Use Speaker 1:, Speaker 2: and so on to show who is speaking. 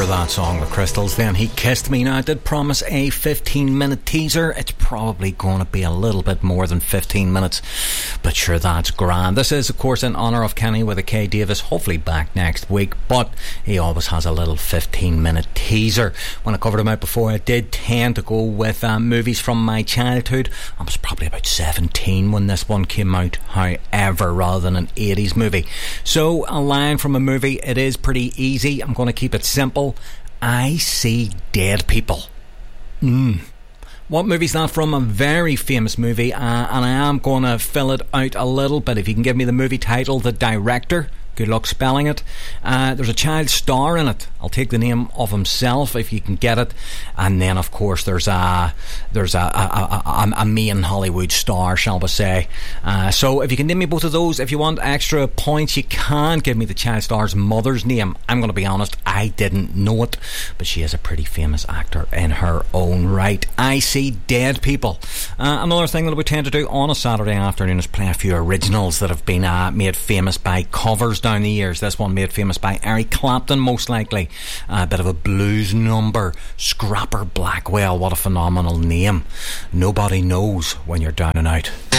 Speaker 1: for that song, The Crystals. Then He Kissed Me. Now, I did promise a 15-minute teaser. It's probably going to be a little bit more than 15 minutes, but sure, that's grand. This is, of course, in honour of Kenny with a K Davis, hopefully back next week, but he always has a little 15-minute teaser. When I covered him out before, I did tend to go with movies from my childhood. I was probably about 17 when this one came out, however, rather than an 80s movie. So, a line from a movie, it is pretty easy. I'm going to keep it simple. I see dead people. What movie's that from? A very famous movie, and I am going to fill it out a little bit. If you can give me the movie title, the director, good luck spelling it. There's a child star in it. I'll take the name of himself if you can get it. And then, of course, there's a main Hollywood star, shall we say. So if you can name me both of those, if you want extra points, you can give me the child star's mother's name. I'm going to be honest, I didn't know it, but she is a pretty famous actor in her own right. I see dead people. Another thing that we tend to do on a Saturday afternoon is play a few originals that have been made famous by covers down the years. This one made famous by Eric Clapton, most likely. A bit of a blues number. Scrapper Blackwell, what a phenomenal name. Nobody knows when you're down and out.